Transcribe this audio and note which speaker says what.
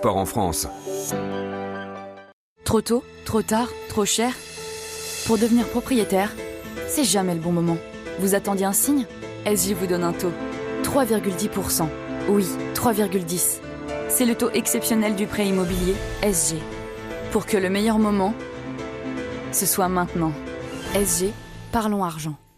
Speaker 1: sport en France.
Speaker 2: Trop tôt, trop tard, trop cher. Pour devenir propriétaire, c'est jamais le bon moment. Vous attendiez un signe? SG vous donne un taux. 3,10%. Oui, 3,10. C'est le taux exceptionnel du prêt immobilier SG. Pour que le meilleur moment, ce soit maintenant. SG, parlons argent.